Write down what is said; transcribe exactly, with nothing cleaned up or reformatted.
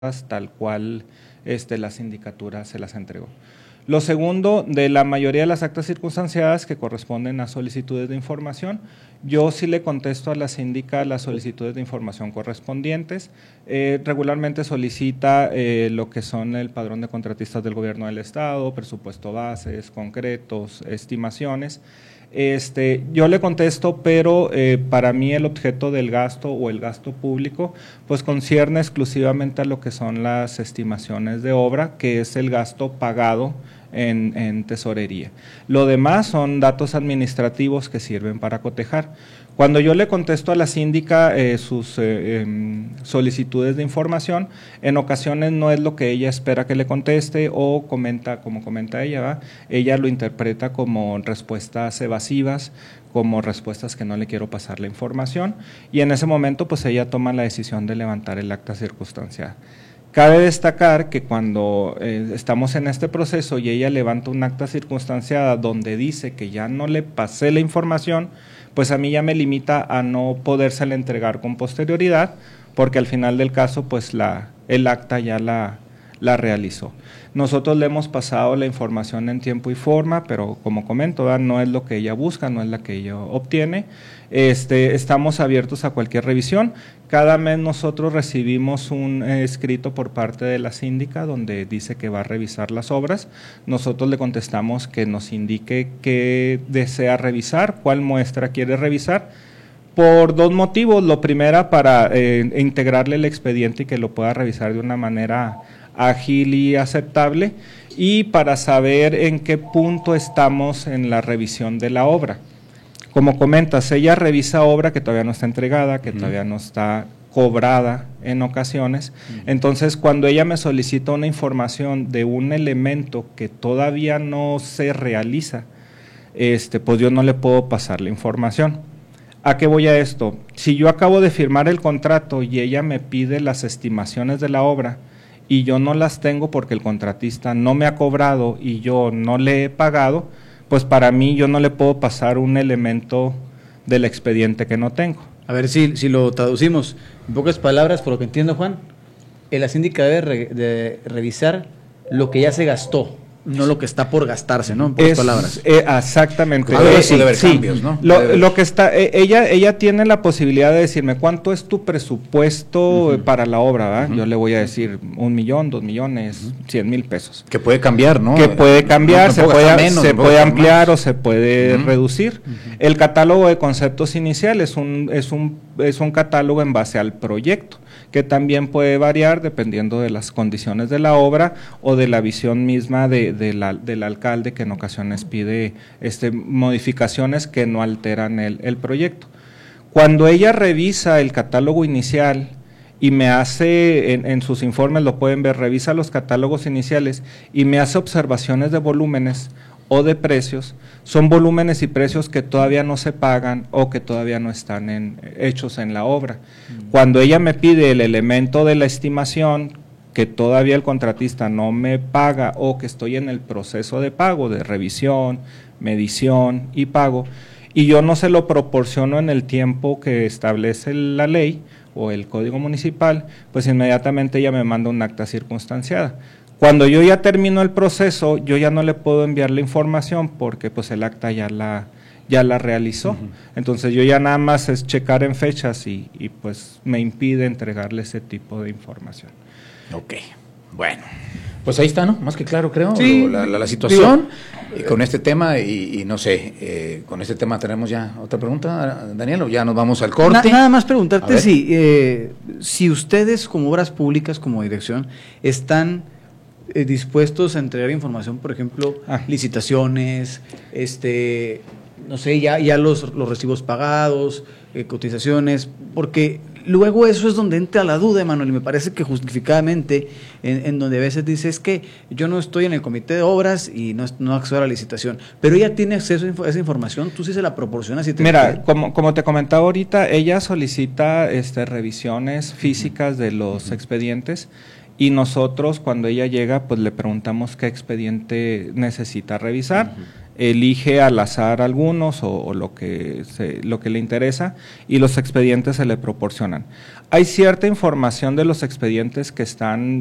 tal cual este, la sindicatura se las entregó. Lo segundo, de la mayoría de las actas circunstanciadas que corresponden a solicitudes de información, yo sí le contesto a la síndica las solicitudes de información correspondientes. Eh, regularmente solicita eh, lo que son el padrón de contratistas del gobierno del estado, presupuesto bases, concretos, estimaciones. Este, yo le contesto, pero eh, para mí el objeto del gasto o el gasto público pues concierne exclusivamente a lo que son las estimaciones de obra, que es el gasto pagado en, en tesorería. Lo demás son datos administrativos que sirven para cotejar. Cuando yo le contesto a la síndica eh, sus eh, eh, solicitudes de información, en ocasiones no es lo que ella espera que le conteste o comenta, como comenta ella, ¿va? Ella lo interpreta como respuestas evasivas, como respuestas que no le quiero pasar la información, y en ese momento pues ella toma la decisión de levantar el acta circunstanciada. Cabe destacar que cuando eh, estamos en este proceso y ella levanta un acta circunstanciada donde dice que ya no le pasé la información, pues a mí ya me limita a no podérsela entregar con posterioridad, porque al final del caso pues la, el acta ya la, la realizó. Nosotros le hemos pasado la información en tiempo y forma, pero como comento, ¿verdad? No es lo que ella busca, no es la que ella obtiene. Este, estamos abiertos a cualquier revisión. Cada mes nosotros recibimos un eh, escrito por parte de la síndica donde dice que va a revisar las obras. Nosotros le contestamos que nos indique qué desea revisar, cuál muestra quiere revisar, por dos motivos. Lo primero, para eh, integrarle el expediente y que lo pueda revisar de una manera ágil y aceptable, y para saber en qué punto estamos en la revisión de la obra. Como comentas, ella revisa obra que todavía no está entregada, que uh-huh. todavía no está cobrada en ocasiones. Uh-huh. Entonces, cuando ella me solicita una información de un elemento que todavía no se realiza, este, pues yo no le puedo pasar la información. ¿A qué voy a esto? Si yo acabo de firmar el contrato y ella me pide las estimaciones de la obra y yo no las tengo porque el contratista no me ha cobrado y yo no le he pagado, pues para mí yo no le puedo pasar un elemento del expediente que no tengo. A ver si, si lo traducimos en pocas palabras, por lo que entiendo, Juan, la síndica debe re, de revisar lo que ya se gastó, no lo que está por gastarse, ¿no? En pocas es, palabras. Eh, exactamente. Claro, eh, sí, debe haber sí, cambios, ¿no? Lo, lo que está, eh, ella, ella tiene la posibilidad de decirme cuánto es tu presupuesto uh-huh. para la obra, ¿verdad? Uh-huh. Yo le voy a decir un millón, dos millones, uh-huh. cien mil pesos. Que puede cambiar, ¿no? Que puede cambiar, no, se puede, menos, se puede ampliar más. O se puede uh-huh. reducir. Uh-huh. El catálogo de conceptos inicial es un, es un, es un catálogo en base al proyecto, que también puede variar dependiendo de las condiciones de la obra o de la visión misma de, de la, del alcalde, que en ocasiones pide este, modificaciones que no alteran el, el proyecto. Cuando ella revisa el catálogo inicial y me hace, en, en sus informes lo pueden ver, revisa los catálogos iniciales y me hace observaciones de volúmenes o de precios, son volúmenes y precios que todavía no se pagan o que todavía no están en, hechos en la obra. Mm. Cuando ella me pide el elemento de la estimación que todavía el contratista no me paga o que estoy en el proceso de pago, de revisión, medición y pago, y yo no se lo proporciono en el tiempo que establece la ley o el código municipal, pues inmediatamente ella me manda un acta circunstanciada. Cuando yo ya termino el proceso, yo ya no le puedo enviar la información porque pues el acta ya la, ya la realizó. Uh-huh. Entonces yo ya nada más es checar en fechas y, y pues me impide entregarle ese tipo de información. Ok, bueno. Pues ahí está, ¿no? Más que claro, creo, sí, la, la, la situación digo, con este tema y, y no sé, eh, con este tema tenemos ya otra pregunta, Daniel, o ya nos vamos al corte. Na, nada más preguntarte si, eh, si ustedes como obras públicas, como dirección, están eh, dispuestos a entregar información, por ejemplo, ah. licitaciones, este, no sé, ya, ya los, los recibos pagados, eh, cotizaciones, porque luego eso es donde entra la duda, Emanuel, y me parece que justificadamente, en, en donde a veces dices que yo no estoy en el comité de obras y no, no accedo a la licitación, pero ella tiene acceso a esa información, tú sí se la proporcionas. Y te Mira, como, como te comentaba ahorita, ella solicita este, revisiones físicas de los uh-huh. expedientes, y nosotros cuando ella llega pues le preguntamos qué expediente necesita revisar. Uh-huh. elige al azar algunos o, o lo, que se, lo que le interesa y los expedientes se le proporcionan. Hay cierta información de los expedientes que están